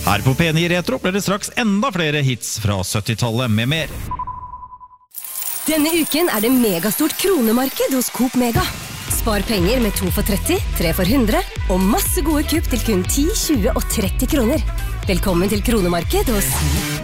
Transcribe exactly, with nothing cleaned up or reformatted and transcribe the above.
Her på P ni Retro blir det straks enda flere hits fra syttitallet med mer. Denne uken er det megastort kronemarked hos Coop Mega. Spar penger med to for tretti, tre for hundre og masse gode kupp til kun ti, tjue og tretti kroner. Velkommen til kronemarked hos